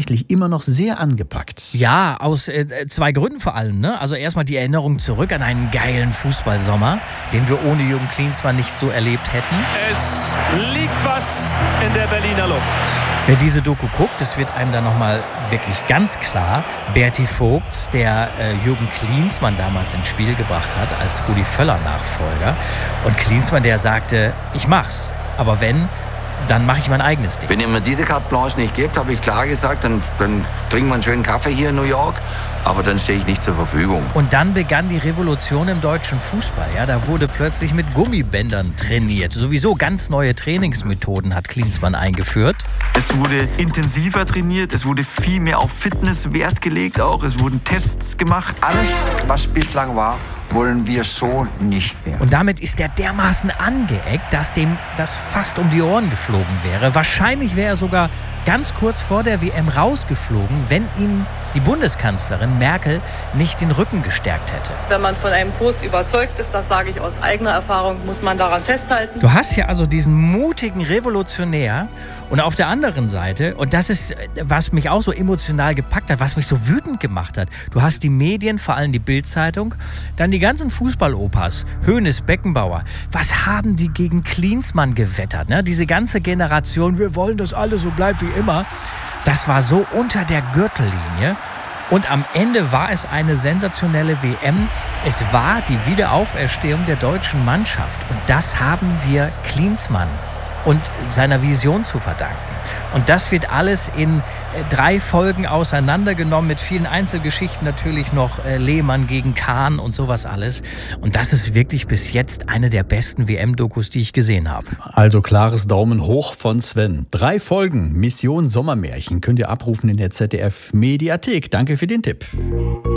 tatsächlich immer noch sehr angepackt. Ja, aus 2 Gründen vor allem. Ne? Also erstmal die Erinnerung zurück an einen geilen Fußballsommer, den wir ohne Jürgen Klinsmann nicht so erlebt hätten. Es liegt was in der Berliner Luft. Wer diese Doku guckt, das wird einem dann nochmal wirklich ganz klar. Berti Vogt, der Jürgen Klinsmann damals ins Spiel gebracht hat als Rudi Völler-Nachfolger. Und Klinsmann, der sagte, ich mach's, aber wenn, dann mache ich mein eigenes Ding. Wenn ihr mir diese Carte Blanche nicht gebt, habe ich klar gesagt, dann trinken wir einen schönen Kaffee hier in New York. Aber dann stehe ich nicht zur Verfügung. Und dann begann die Revolution im deutschen Fußball. Ja, da wurde plötzlich mit Gummibändern trainiert. Sowieso ganz neue Trainingsmethoden hat Klinsmann eingeführt. Es wurde intensiver trainiert, es wurde viel mehr auf Fitness Wert gelegt auch. Es wurden Tests gemacht. Alles, was bislang war, wollen wir so nicht mehr. Und damit ist er dermaßen angeeckt, dass dem das fast um die Ohren geflogen wäre. Wahrscheinlich wäre er sogar ganz kurz vor der WM rausgeflogen, wenn ihm die Bundeskanzlerin Merkel nicht den Rücken gestärkt hätte. Wenn man von einem Kurs überzeugt ist, das sage ich aus eigener Erfahrung, muss man daran festhalten. Du hast ja also diesen mutigen Revolutionär und auf der anderen Seite, und das ist, was mich auch so emotional gepackt hat, was mich so wütend gemacht hat, du hast die Medien, vor allem die Bild-Zeitung, dann die ganzen Fußballopas, Hoeneß, Beckenbauer. Was haben die gegen Klinsmann gewettert? Ne? Diese ganze Generation, wir wollen, dass alles so bleibt wie immer. Das war so unter der Gürtellinie. Und am Ende war es eine sensationelle WM. Es war die Wiederauferstehung der deutschen Mannschaft. Und das haben wir Klinsmann und seiner Vision zu verdanken. Und das wird alles in 3 Folgen auseinandergenommen, mit vielen Einzelgeschichten natürlich noch, Lehmann gegen Kahn und sowas alles. Und das ist wirklich bis jetzt eine der besten WM-Dokus, die ich gesehen habe. Also klares Daumen hoch von Sven. 3 Folgen Mission Sommermärchen könnt ihr abrufen in der ZDF-Mediathek. Danke für den Tipp.